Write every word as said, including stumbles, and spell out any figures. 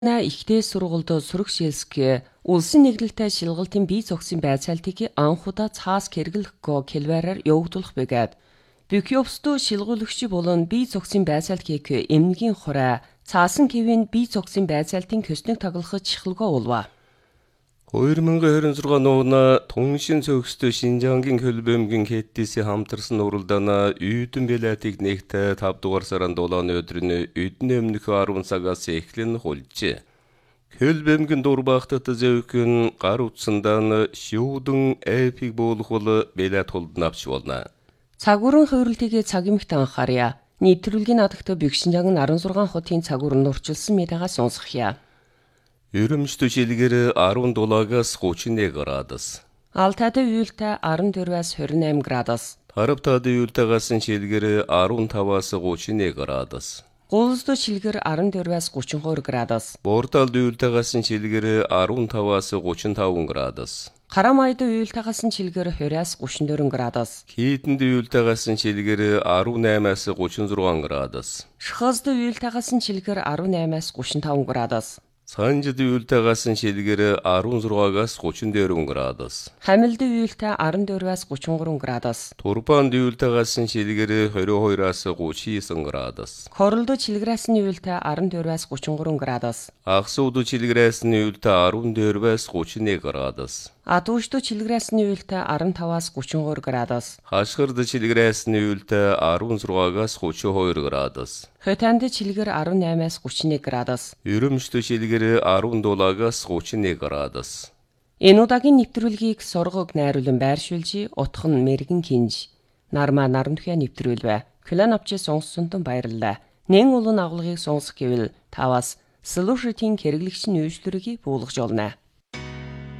Ихтэй сургуульд сурагшээлсгэ улсын нэглэлтэй шилгалтын бие зохисон байцаалтыг анхудаа цаас кэргэлэхгүй келвараар явагдуулах бэгээд Бюкёвсту шилгуулагч болон бие зохисон байцаалтыг эмнэгийн хураа цаасан кевин бие зохисон байцаалтын көснөг таглахад чихэлгөө улва. хоёр мянган хорин зургааны оны Туншин цогцтой Шинжаангийн хөлбөмбөгийн хэттээсээ хамтарсан уралдаана Үйдэн Белатиг нэгт тав дугаар сарын долооны өдрийн Үйдэн өмнөх арван цагаас эхлэн хулжээ. Хөлбөмбөгийн дурбагтад зэвхэн гар утсандан шүүдэн эпиг болох бол Белат хулд навч болно. Цагуурын хувирлтыг цагимэгт анхаарья. Нийтрүүлгийн надагт Бюкшинжаан арван зургаан хотын цагуурн нурчилсан мэдээгээ сонсгоё. Ерөмжтө шилгэр арван дулаагаас гучин нэг градус. Алтайд уйлтай арван дөрвөөс хорин eight градус. Харабтад уйлтайгаас шилгэр арван таваас гучин нэг градус. Гуулсд шилгэр арван дөрвөөс гучин two градус. Борталд уйлтайгаас шилгэр арван таваас гучин таван градус. Харамайд уйлтайгаас шилгэр twenty-аас гучин four градус. Хийтэнд уйлтайгаас шилгэр арван eight-аас гучин six градус. Шхазд уйлтайгаас шилгэр арван eight-аас гучин five градус. Санжид уйлтайгаас шилгэр арван six-аас гучин four градус. Хамилд уйлтай арван four-аас гучин three градус. Турпанд уйлтайгаас шилгэр twenty-two-аас гучин nine градус. Хоролд шилгэрээс нь уйлтай арван four-аас гучин three градус. Ахсууд шилгэрээс нь уйлтай арван four-аас гучин one градус. Атуушд шилгэрээс нь уйлтай арван five-аас гучин three градус. Хашгирд шилгэрээс нь уйлтай арван six-аас гучин two градус. Хотанд шилгэр арван eight-аас гучин one градус. Ерөмжтө шилгэр арван seven-аас гучин one градус. Энэ удаагийн нэвтрүүлгийг сургаг найруулан байршуулжи утхан мэрэгэн кинж. Нарма нарантхя нэвтрүүлвэ. Клан авчи сонссонтон баярлалаа. Нэн улан агуулгыг сонсох гэвэл таваас слушатин хэрэглэгч нь үйлчлэргийг буулгаж олно.